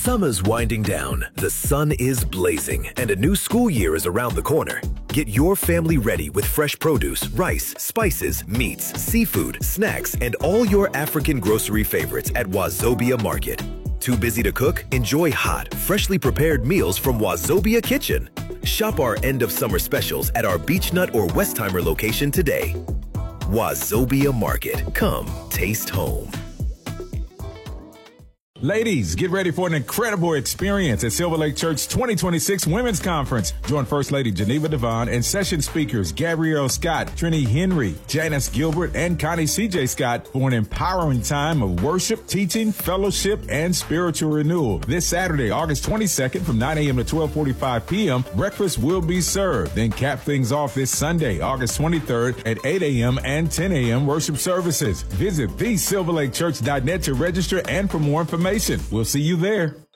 Summer's winding down, the sun is blazing, and a new school year is around the corner. Get your family ready with fresh produce, rice, spices, meats, seafood, snacks, and all your African grocery favorites at Wazobia Market. Too busy to cook? Enjoy hot, freshly prepared meals from Wazobia Kitchen. Shop our end of summer specials at our Beechnut or Westheimer location today. Wazobia Market. Come taste home. Ladies, get ready for an incredible experience at Silver Lake Church 2026 Women's Conference. Join First Lady Geneva Devon and session speakers Gabrielle Scott, Trini Henry, Janice Gilbert, and Connie C.J. Scott for an empowering time of worship, teaching, fellowship, and spiritual renewal. This Saturday, August 22nd from 9 a.m. to 12:45 p.m., breakfast will be served. Then cap things off this Sunday, August 23rd at 8 a.m. and 10 a.m. worship services. Visit thesilverlakechurch.net to register and for more information. We'll see you there.